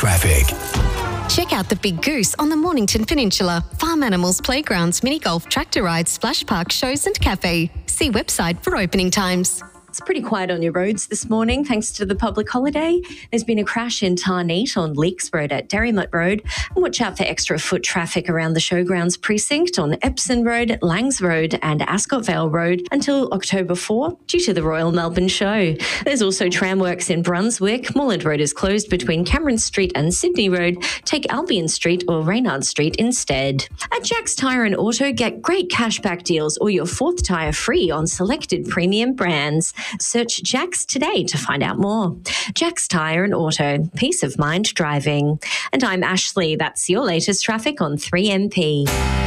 traffic. Check out the Big Goose on the Mornington Peninsula. Farm animals, playgrounds, mini golf, tractor rides, splash park, shows and cafe. See website for opening times. It's pretty quiet on your roads this morning thanks to the public holiday. There's been a crash in Tarneet on Leaks Road at Derrimut Road. And watch out for extra foot traffic around the Showgrounds precinct on Epsom Road, Langs Road and Ascot Vale Road until October 4 due to the Royal Melbourne Show. There's also tram works in Brunswick. Moreland Road is closed between Cameron Street and Sydney Road. Take Albion Street or Reynard Street instead. At Jack's Tyre and Auto, get great cashback deals or your fourth tyre free on selected premium brands. Search Jack's today to find out more. Jack's Tyre and Auto, peace of mind driving. And I'm Ashley. That's your latest traffic on 3MP.